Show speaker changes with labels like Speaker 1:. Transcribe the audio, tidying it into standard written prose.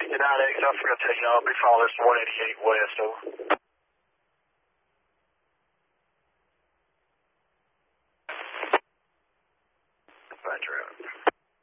Speaker 1: Union 9X, I forgot to tell you, I'll be following this 188 west, over. Roger out.